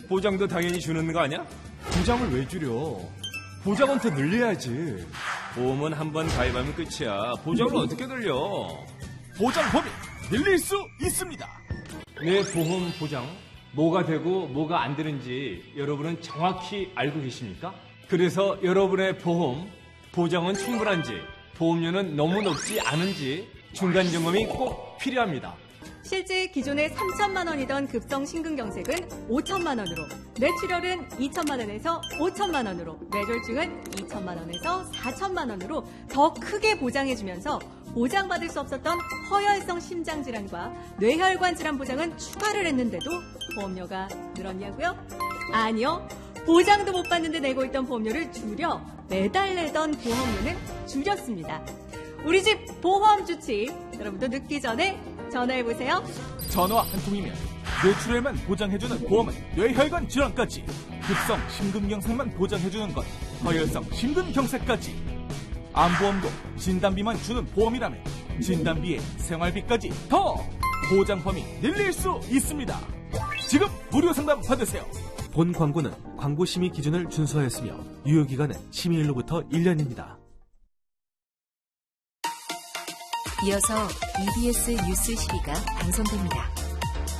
보장도 당연히 주는 거 아니야? 보장을 왜 줄여? 보장은 더 늘려야지. 보험은 한 번 가입하면 끝이야. 보장을 어떻게 늘려? 보장 범위 늘릴 수 있습니다. 내 보험 보장, 뭐가 되고 뭐가 안 되는지 여러분은 정확히 알고 계십니까? 그래서 여러분의 보장은 충분한지, 보험료는 너무 높지 않은지 중간 점검이 꼭 필요합니다. 실제 기존에 3천만 원이던 급성 심근경색은 5천만 원으로, 뇌출혈은 2천만 원에서 5천만 원으로, 뇌졸중은 2천만 원에서 4천만 원으로 더 크게 보장해주면서 보장받을 수 없었던 허혈성 심장질환과 뇌혈관 질환 보장은 추가를 했는데도 보험료가 늘었냐고요? 아니요. 보장도 못 받는데 내고 있던 보험료를 줄여 매달 내던 보험료는 줄였습니다. 우리 집 보험 주치, 여러분도 늦기 전에 전화해보세요. 전화 한 통이면 뇌출혈만 보장해주는 보험은 뇌혈관 질환까지, 급성 심근경색만 보장해주는 건 허혈성 심근경색까지. 암보험도 진단비만 주는 보험이라면 진단비에 생활비까지 더 보장 범위 늘릴 수 있습니다. 지금 무료 상담 받으세요. 본 광고는 광고 심의 기준을 준수하였으며 유효기간은 심의일로부터 1년입니다. 이어서 EBS 뉴스 12가 방송됩니다.